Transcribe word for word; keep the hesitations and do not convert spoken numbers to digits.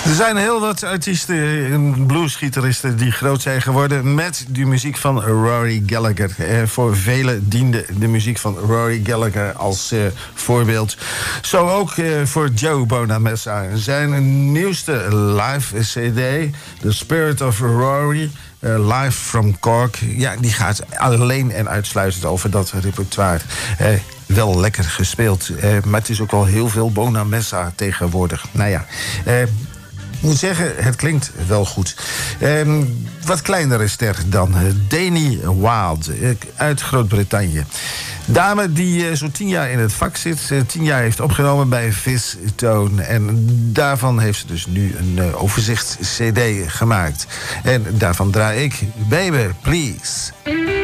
Er zijn heel wat artiesten, bluesgitaristen die groot zijn geworden met de muziek van Rory Gallagher. Eh, voor velen diende de muziek van Rory Gallagher als eh, voorbeeld. Zo ook eh, voor Joe Bonamassa. Zijn nieuwste live C D, The Spirit of Rory, uh, Live from Cork. Ja, die gaat alleen en uitsluitend over dat repertoire. Eh, wel lekker gespeeld, eh, maar het is ook wel heel veel Bonamassa tegenwoordig. Nou ja, eh, ik moet zeggen, het klinkt wel goed. Eh, wat kleinere ster dan, Danny Wilde uit Groot-Brittannië. Dame die uh, zo'n tien jaar in het vak zit, uh, tien jaar heeft opgenomen bij Fizz Tone. En daarvan heeft ze dus nu een uh, overzichts-C D gemaakt. En daarvan draai ik Baby Please.